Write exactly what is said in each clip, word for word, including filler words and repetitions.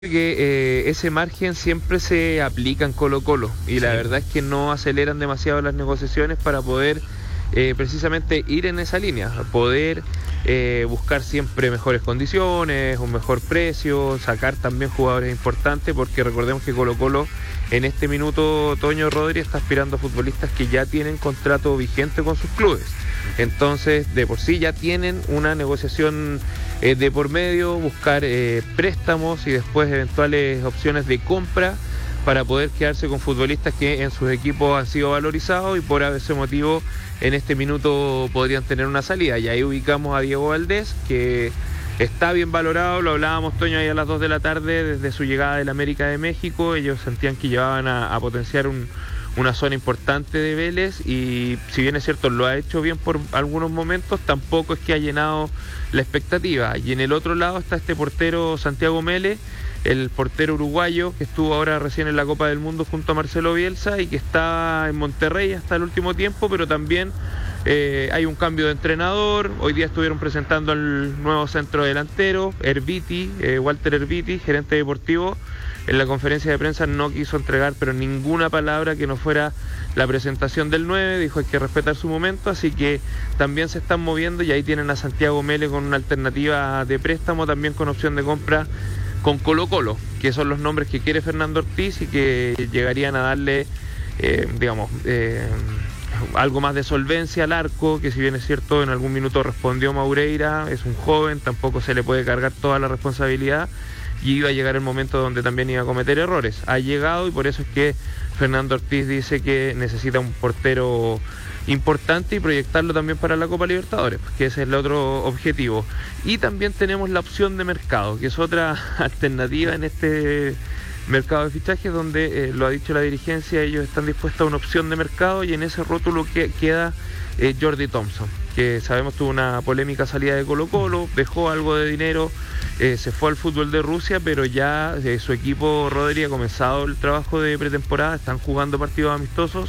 que eh, ese margen siempre se aplica en Colo-Colo y sí. La verdad es que no aceleran demasiado las negociaciones para poder eh, precisamente ir en esa línea, poder eh, buscar siempre mejores condiciones, un mejor precio, sacar también jugadores importantes, porque recordemos que Colo-Colo en este minuto, Toño Rodri está aspirando a futbolistas que ya tienen contrato vigente con sus clubes. Entonces, de por sí ya tienen una negociación eh, de por medio, buscar eh, préstamos y después eventuales opciones de compra para poder quedarse con futbolistas que en sus equipos han sido valorizados y por ese motivo en este minuto podrían tener una salida. Y ahí ubicamos a Diego Valdés, que está bien valorado, lo hablábamos, Toño, ahí a las dos de la tarde, desde su llegada del América de México. Ellos sentían que llevaban a, a potenciar un, una zona importante de Vélez y si bien es cierto, lo ha hecho bien por algunos momentos, tampoco es que ha llenado la expectativa. Y en el otro lado está este portero Santiago Mele, el portero uruguayo que estuvo ahora recién en la Copa del Mundo junto a Marcelo Bielsa y que está en Monterrey hasta el último tiempo, pero también eh, hay un cambio de entrenador. Hoy día estuvieron presentando al nuevo centro delantero, Erviti, eh, Walter Erviti, gerente deportivo. En la conferencia de prensa no quiso entregar pero ninguna palabra que no fuera la presentación del nueve, dijo hay que respetar su momento, así que también se están moviendo y ahí tienen a Santiago Mele con una alternativa de préstamo, también con opción de compra con Colo-Colo, que son los nombres que quiere Fernando Ortiz y que llegarían a darle, eh, digamos, eh, algo más de solvencia al arco, que si bien es cierto en algún minuto respondió Maureira, es un joven, tampoco se le puede cargar toda la responsabilidad y iba a llegar el momento donde también iba a cometer errores. Ha llegado y por eso es que Fernando Ortiz dice que necesita un portero importante y proyectarlo también para la Copa Libertadores, que ese es el otro objetivo. Y también tenemos la opción de mercado, que es otra alternativa en este mercado de fichajes, donde eh, lo ha dicho la dirigencia, ellos están dispuestos a una opción de mercado y en ese rótulo que queda eh, Jordi Thompson, que sabemos tuvo una polémica salida de Colo-Colo, dejó algo de dinero, eh, se fue al fútbol de Rusia, pero ya eh, su equipo Rodri ha comenzado el trabajo de pretemporada, están jugando partidos amistosos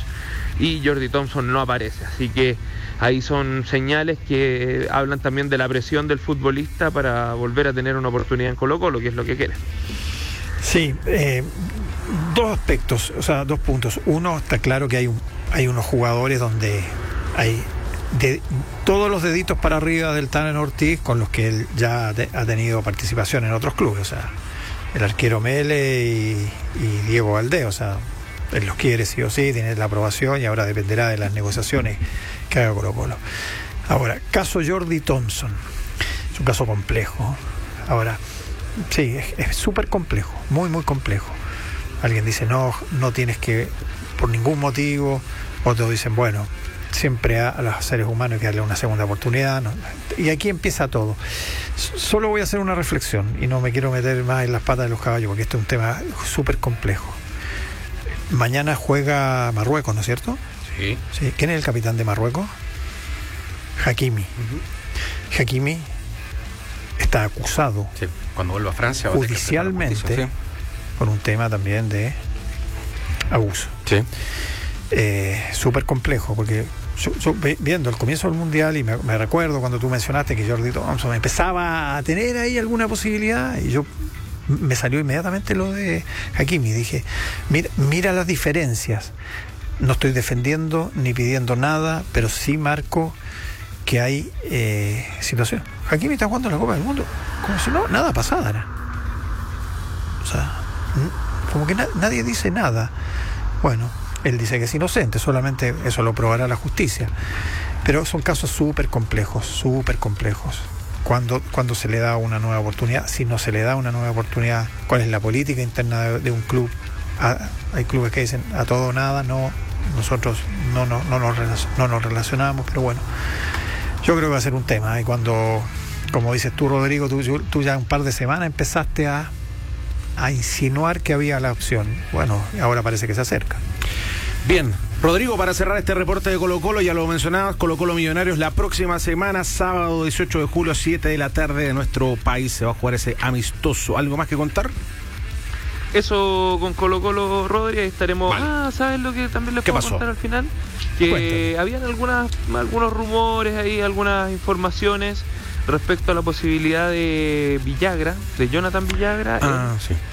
y Jordi Thompson no aparece, así que ahí son señales que hablan también de la presión del futbolista para volver a tener una oportunidad en Colo-Colo, que es lo que quiere. Sí, eh, dos aspectos, o sea, dos puntos. Uno, está claro que hay un, hay unos jugadores donde hay de, todos los deditos para arriba del Tano Ortiz con los que él ya te, ha tenido participación en otros clubes, o sea, el arquero Mele y, y Diego Valdés, o sea, él los quiere sí o sí, tiene la aprobación y ahora dependerá de las negociaciones que haga Colo-Colo. Ahora, caso Jordi Thompson, es un caso complejo. Ahora, sí, es súper complejo, muy muy complejo. Alguien dice no, no tienes que, por ningún motivo. Otros dicen, bueno, siempre a, a los seres humanos hay que darle una segunda oportunidad, ¿no? Y aquí empieza todo. Solo voy a hacer una reflexión y no me quiero meter más en las patas de los caballos porque este es un tema súper complejo. Mañana juega Marruecos, ¿no es cierto? Sí. Sí. ¿Quién es el capitán de Marruecos? Hakimi. Uh-huh. Hakimi está acusado, sí, cuando vuelva a Francia judicialmente, justicia, sí, por un tema también de abuso. Sí. Eh, súper complejo, porque yo, yo viendo el comienzo del Mundial y me, me recuerdo cuando tú mencionaste que Jordi Thompson empezaba a tener ahí alguna posibilidad y yo me salió inmediatamente lo de Hakimi. Dije, mira, mira las diferencias. No estoy defendiendo ni pidiendo nada, pero sí marco que hay eh, situación. Hakimi está jugando la Copa del Mundo como si no, nada pasara. O sea, como que na- nadie dice nada. Bueno, él dice que es inocente, solamente eso lo probará la justicia. Pero son casos súper complejos, súper complejos. Cuando, cuando se le da una nueva oportunidad, si no se le da una nueva oportunidad, ¿cuál es la política interna de, de un club? Ah, hay clubes que dicen a todo o nada, no, nosotros no, no, no, nos, no nos relacionamos, pero bueno, yo creo que va a ser un tema. Y cuando, como dices tú, Rodrigo, tú, tú ya un par de semanas empezaste a, a insinuar que había la opción. Bueno, ahora parece que se acerca. Bien, Rodrigo, para cerrar este reporte de Colo-Colo, ya lo mencionabas, Colo-Colo Millonarios la próxima semana, sábado dieciocho de julio, siete de la tarde de nuestro país, se va a jugar ese amistoso. ¿Algo más que contar? Eso con Colo-Colo, Rodri, ahí estaremos. Vale. Ah, ¿sabes lo que también les ¿Qué puedo pasó? contar al final? Que Cuéntame. habían algunas, algunos rumores ahí, algunas informaciones respecto a la posibilidad de Villagra, de Jonathan Villagra, Ah, en, sí.